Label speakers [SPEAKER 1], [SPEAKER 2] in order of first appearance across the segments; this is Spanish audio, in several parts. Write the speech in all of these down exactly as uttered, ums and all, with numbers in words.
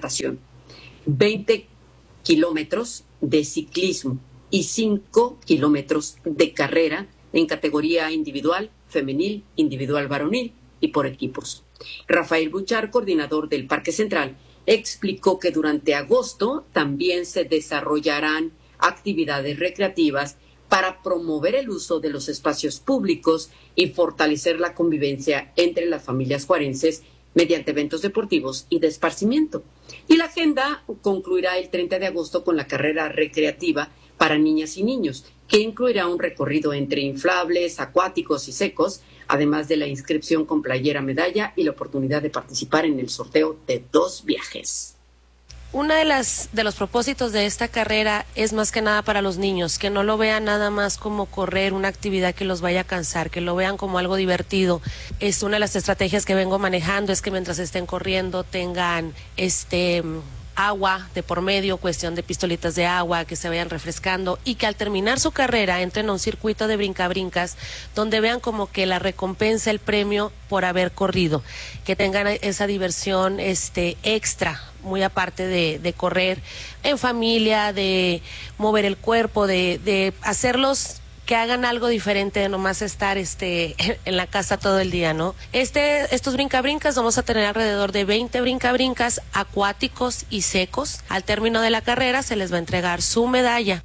[SPEAKER 1] natación, veinte kilómetros de ciclismo y cinco kilómetros de carrera en categoría individual, femenil, individual varonil y por equipos. Rafael Buchar, coordinador del Parque Central, explicó que durante agosto también se desarrollarán actividades recreativas para promover el uso de los espacios públicos y fortalecer la convivencia entre las familias juarenses mediante eventos deportivos y de esparcimiento. Y la agenda concluirá el treinta de agosto con la carrera recreativa para niñas y niños, que incluirá un recorrido entre inflables, acuáticos y secos, además de la inscripción con playera medalla y la oportunidad de participar en el sorteo de dos viajes.
[SPEAKER 2] Una de las de los propósitos de esta carrera es más que nada para los niños, que no lo vean nada más como correr, una actividad que los vaya a cansar, que lo vean como algo divertido. Es una de las estrategias que vengo manejando, es que mientras estén corriendo tengan este agua de por medio, cuestión de pistolitas de agua, que se vayan refrescando y que al terminar su carrera entren a un circuito de brincabrincas donde vean como que la recompensa, el premio por haber corrido, que tengan esa diversión este extra, muy aparte de, de correr en familia, de mover el cuerpo, de, de hacerlos que hagan algo diferente de nomás estar este en la casa todo el día, ¿no? Este, estos brincabrincas vamos a tener alrededor de veinte brincabrincas acuáticos y secos. Al término de la carrera se les va a entregar su medalla.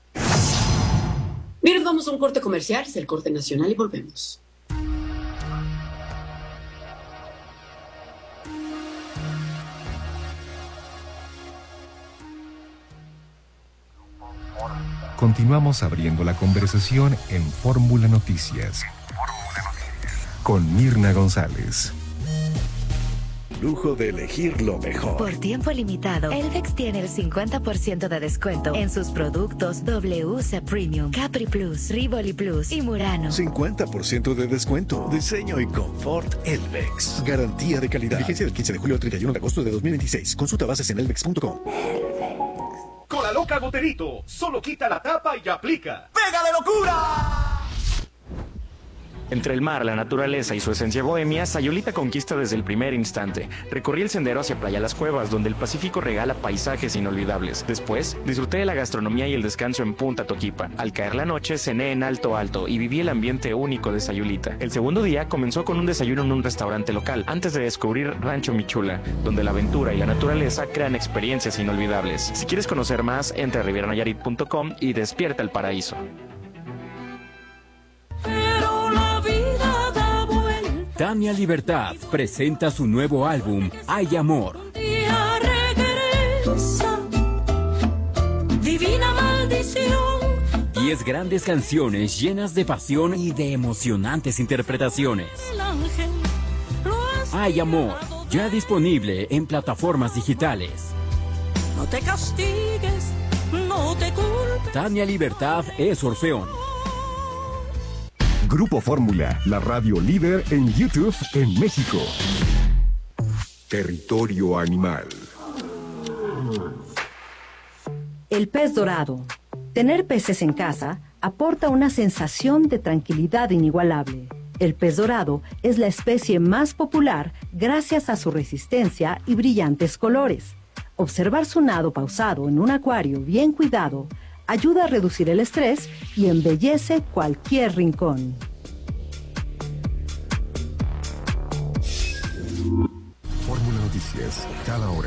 [SPEAKER 1] Miren, vamos a un corte comercial, es el corte nacional y volvemos.
[SPEAKER 3] Continuamos abriendo la conversación en Fórmula Noticias con Mirna González.
[SPEAKER 4] Lujo de elegir lo mejor.
[SPEAKER 5] Por tiempo limitado, Elvex tiene el cincuenta por ciento de descuento en sus productos W C Premium, Capri Plus, Rivoli Plus y Murano.
[SPEAKER 4] cincuenta por ciento de descuento. Diseño y confort Elvex. Garantía de calidad. Vigencia del quince de julio al treinta y uno de agosto de dos mil veintiséis. Consulta bases en elvex punto com.
[SPEAKER 6] Con la loca Goterito, solo quita la tapa y aplica. ¡Pega de locura!
[SPEAKER 7] Entre el mar, la naturaleza y su esencia bohemia, Sayulita conquista desde el primer instante. Recorrí el sendero hacia Playa Las Cuevas, donde el Pacífico regala paisajes inolvidables. Después, disfruté de la gastronomía y el descanso en Punta Toquipa. Al caer la noche, cené en Alto Alto y viví el ambiente único de Sayulita. El segundo día comenzó con un desayuno en un restaurante local, antes de descubrir Rancho Michula, donde la aventura y la naturaleza crean experiencias inolvidables. Si quieres conocer más, entra a riviera nayarit punto com y despierta el paraíso.
[SPEAKER 8] Tania Libertad presenta su nuevo álbum, Hay Amor.
[SPEAKER 9] Divina maldición.
[SPEAKER 8] Diez grandes canciones llenas de pasión y de emocionantes interpretaciones. Hay Amor, ya disponible en plataformas digitales.
[SPEAKER 9] No te castigues, no te culpes.
[SPEAKER 8] Tania Libertad es Orfeón.
[SPEAKER 3] Grupo Fórmula, la radio líder en YouTube en México. Territorio Animal.
[SPEAKER 10] El pez dorado. Tener peces en casa aporta una sensación de tranquilidad inigualable. El pez dorado es la especie más popular gracias a su resistencia y brillantes colores. Observar su nado pausado en un acuario bien cuidado ayuda a reducir el estrés y embellece cualquier rincón.
[SPEAKER 3] Fórmula Noticias, cada hora.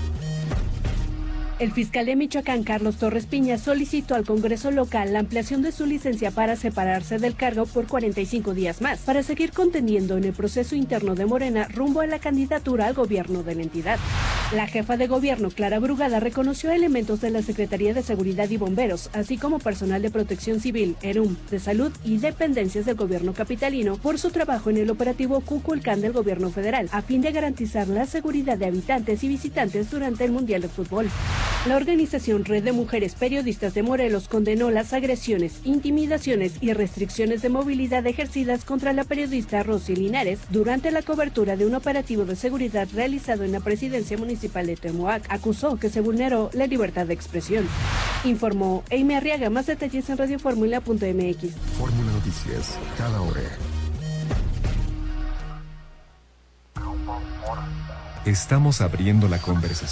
[SPEAKER 11] El fiscal de Michoacán, Carlos Torres Piña, solicitó al Congreso local la ampliación de su licencia para separarse del cargo por cuarenta y cinco días más, para seguir conteniendo en el proceso interno de Morena rumbo a la candidatura al gobierno de la entidad. La jefa de gobierno, Clara Brugada, reconoció a elementos de la Secretaría de Seguridad y Bomberos, así como personal de Protección Civil, ERUM, de Salud y dependencias del gobierno capitalino por su trabajo en el operativo Cuculcán del gobierno federal, a fin de garantizar la seguridad de habitantes y visitantes durante el Mundial de Fútbol. La organización Red de Mujeres Periodistas de Morelos condenó las agresiones, intimidaciones y restricciones de movilidad ejercidas contra la periodista Rosy Linares durante la cobertura de un operativo de seguridad realizado en la presidencia municipal de Temoac. Acusó que se vulneró la libertad de expresión. Informó Eime Arriaga. Más detalles en radio fórmula punto m x.
[SPEAKER 3] Fórmula Noticias, cada hora. Estamos abriendo la conversación.